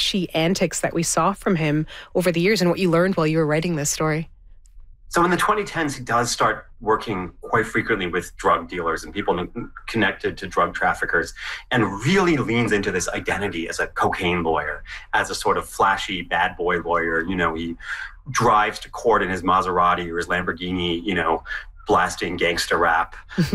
flashy antics that we saw from him over the years and what you learned while you were writing this story? So in the 2010s, he does start working quite frequently with drug dealers and people connected to drug traffickers, and really leans into this identity as a cocaine lawyer, as a sort of flashy bad boy lawyer. He drives to court in his Maserati or his Lamborghini, blasting gangster rap.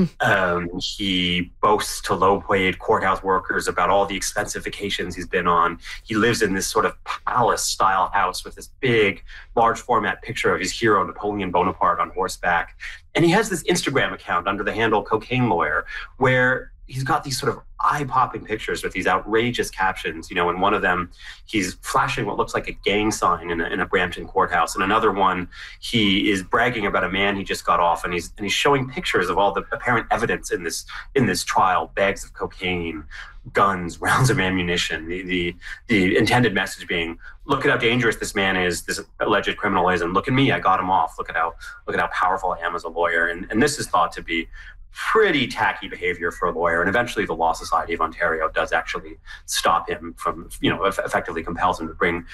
He boasts to low-paid courthouse workers about all the expensive vacations he's been on. He lives in this sort of palace-style house with this big, large-format picture of his hero, Napoleon Bonaparte, on horseback. And he has this Instagram account under the handle Cocaine Lawyer, where he's got these sort of eye-popping pictures with these outrageous captions. In one of them, he's flashing what looks like a gang sign in a Brampton courthouse. In another one, he is bragging about a man he just got off, and he's showing pictures of all the apparent evidence in this trial: bags of cocaine, guns, rounds of ammunition. The intended message being, look at how dangerous this man is, this alleged criminal is, and look at me, I got him off. Look at how powerful I am as a lawyer. And this is thought to be pretty tacky behavior for a lawyer, and eventually the Law Society of Ontario does actually stop him from, effectively compels him to bring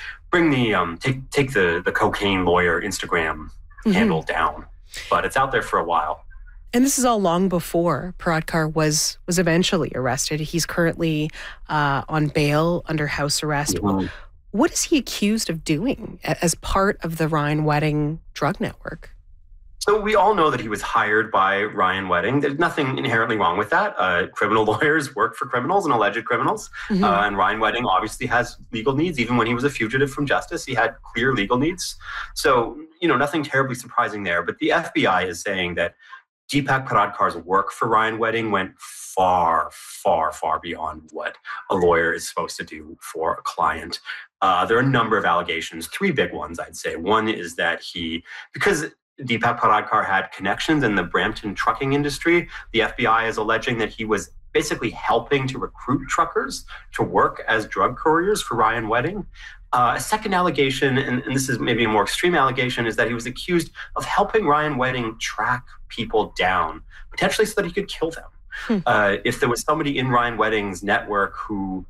the take the Cocaine Lawyer Instagram handle down. But it's out there for a while. And this is all long before Paradkar was eventually arrested. He's currently on bail under house arrest. What is he accused of doing as part of the Ryan Wedding drug network? So we all know that he was hired by Ryan Wedding. There's nothing inherently wrong with that. Criminal lawyers work for criminals and alleged criminals. And Ryan Wedding obviously has legal needs. Even when he was a fugitive from justice, he had clear legal needs. So, nothing terribly surprising there. But the FBI is saying that Deepak Paradkar's work for Ryan Wedding went far, far, far beyond what a lawyer is supposed to do for a client. There are a number of allegations, 3 big ones, I'd say. One is that because Deepak Paradkar had connections in the Brampton trucking industry, the FBI is alleging that he was basically helping to recruit truckers to work as drug couriers for Ryan Wedding. A second allegation, and this is maybe a more extreme allegation, is that he was accused of helping Ryan Wedding track people down, potentially so that he could kill them. If there was somebody in Ryan Wedding's network who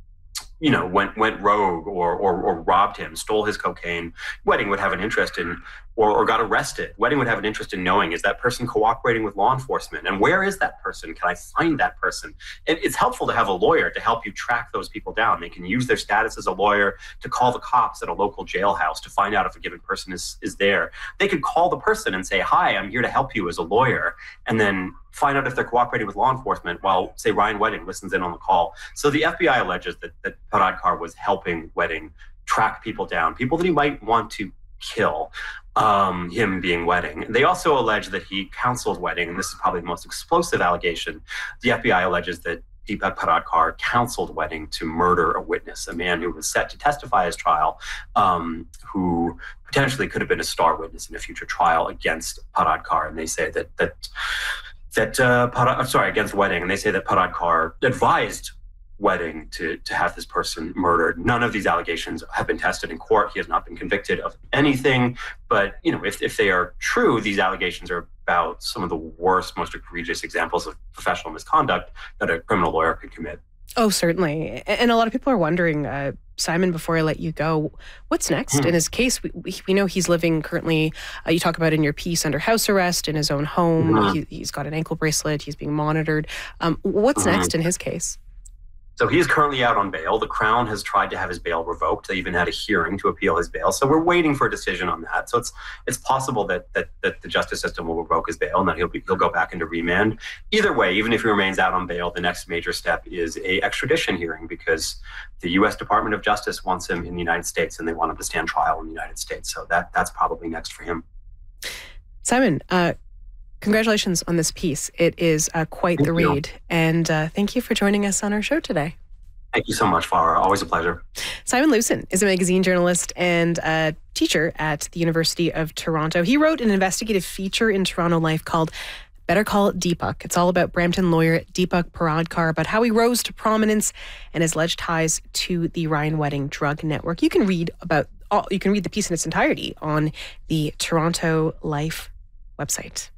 went rogue or robbed him, stole his cocaine, Wedding would have an interest in, or got arrested. Wedding would have an interest in knowing, is that person cooperating with law enforcement? And where is that person? Can I find that person? And it's helpful to have a lawyer to help you track those people down. They can use their status as a lawyer to call the cops at a local jailhouse to find out if a given person is there. They could call the person and say, hi, I'm here to help you as a lawyer, and then find out if they're cooperating with law enforcement while, say, Ryan Wedding listens in on the call. So the FBI alleges that Paradkar was helping Wedding track people down, people that he might want to kill, him being Wedding. They also allege that he counseled Wedding, and this is probably the most explosive allegation. The FBI alleges that Deepak Paradkar counseled Wedding to murder a witness, a man who was set to testify as trial, who potentially could have been a star witness in a future trial against Paradkar. And they say against Wedding, and they say that Paradkar advised Wedding to have this person murdered. None of these allegations have been tested in court. He has not been convicted of anything. But if they are true, these allegations are about some of the worst, most egregious examples of professional misconduct that a criminal lawyer could commit. Oh, certainly. And a lot of people are wondering, Simon, before I let you go, what's next in his case? We know he's living currently, you talk about in your piece, under house arrest in his own home. He's got an ankle bracelet. He's being monitored. What's next in his case? So he is currently out on bail. The Crown has tried to have his bail revoked. They even had a hearing to appeal his bail. So we're waiting for a decision on that. So it's possible that the justice system will revoke his bail and that he'll go back into remand. Either way, even if he remains out on bail, the next major step is a extradition hearing, because the U.S. Department of Justice wants him in the United States and they want him to stand trial in the United States. So that's probably next for him. Simon, congratulations on this piece. It is quite the read. And thank you for joining us on our show today. Thank you so much, Farah. Always a pleasure. Simon Lewson is a magazine journalist and a teacher at the University of Toronto. He wrote an investigative feature in Toronto Life called Better Call Deepak. It's all about Brampton lawyer Deepak Paradkar, about how he rose to prominence and his alleged ties to the Ryan Wedding drug network. You can read the piece in its entirety on the Toronto Life website.